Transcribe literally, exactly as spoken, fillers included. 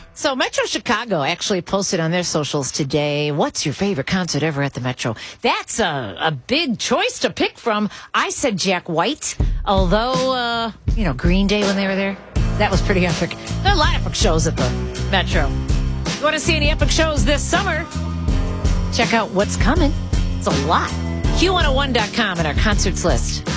So Metro Chicago actually posted on their socials today, what's your favorite concert ever at the Metro? That's a, a big choice to pick from. I said Jack White, although, uh, you know, Green Day when they were there, that was pretty epic. There are a lot of epic shows at the Metro. You want to see any epic shows this summer? Check out what's coming. It's a lot. Q one oh one dot com and our concerts list.